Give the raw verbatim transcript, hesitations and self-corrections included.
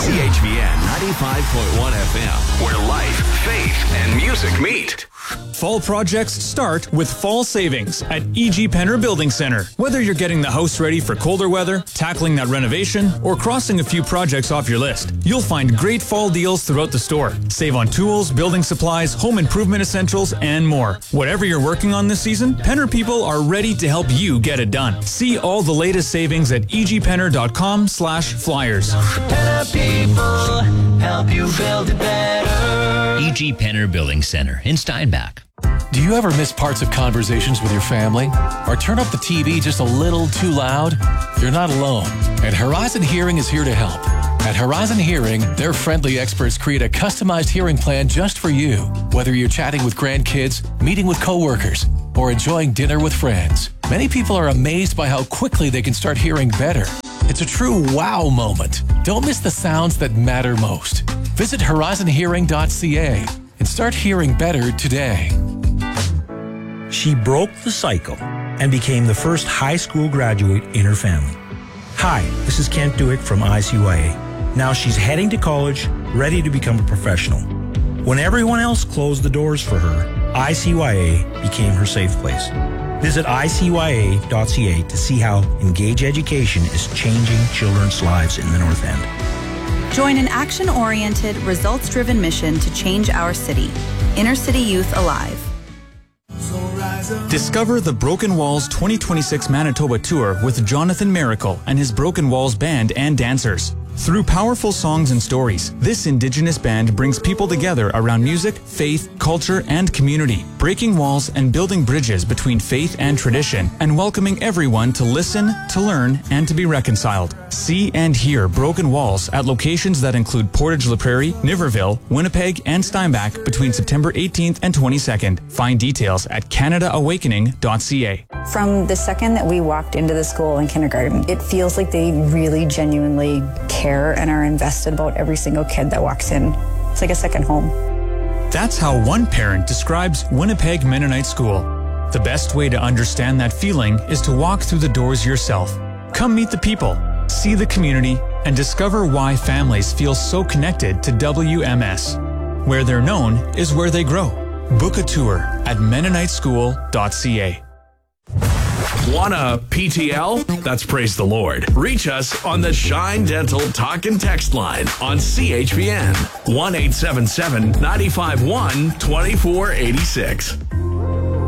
C H V N ninety-five point one F M, where life, faith, and music meet. Fall projects start with fall savings at E G. Penner Building Center. Whether you're getting the house ready for colder weather, tackling that renovation, or crossing a few projects off your list, you'll find great fall deals throughout the store. Save on tools, building supplies, home improvement essentials, and more. Whatever you're working on this season, Penner people are ready to help you get it done. See all the latest savings at e g penner dot com slash flyers. Penner people help you build it better. E G. Penner Building Center in Steinbach. Do you ever miss parts of conversations with your family? Or turn up the T V just a little too loud? You're not alone, and Horizon Hearing is here to help. At Horizon Hearing, their friendly experts create a customized hearing plan just for you. Whether you're chatting with grandkids, meeting with coworkers, or enjoying dinner with friends, many people are amazed by how quickly they can start hearing better. It's a true wow moment. Don't miss the sounds that matter most. Visit horizon hearing dot c a and start hearing better today. She broke the cycle and became the first high school graduate in her family. Hi, this is Kent Duick from I C Y A. Now she's heading to college, ready to become a professional. When everyone else closed the doors for her, I C Y A became her safe place. Visit i c y a dot c a to see how Engage Education is changing children's lives in the North End. Join an action-oriented, results-driven mission to change our city. Inner City Youth Alive. Discover the Broken Walls twenty twenty-six Manitoba Tour with Jonathan Miracle and his Broken Walls band and dancers. Through powerful songs and stories, this Indigenous band brings people together around music, faith, culture, and community, breaking walls and building bridges between faith and tradition, and welcoming everyone to listen, to learn, and to be reconciled. See and hear Broken Walls at locations that include Portage La Prairie, Niverville, Winnipeg, and Steinbach between September eighteenth and twenty-second. Find details at canada awakening dot c a. From the second that we walked into the school in kindergarten, it feels like they really genuinely care and are invested about every single kid that walks in. It's like a second home. That's how one parent describes Winnipeg Mennonite School. The best way to understand that feeling is to walk through the doors yourself. Come meet the people, see the community, and discover why families feel so connected to W M S. Where they're known is where they grow. Book a tour at mennonite school dot c a. Wanna P T L? That's praise the Lord. Reach us on the Shine Dental Talk and Text line on C H V N one eight seven seven, nine five one, two four eight six.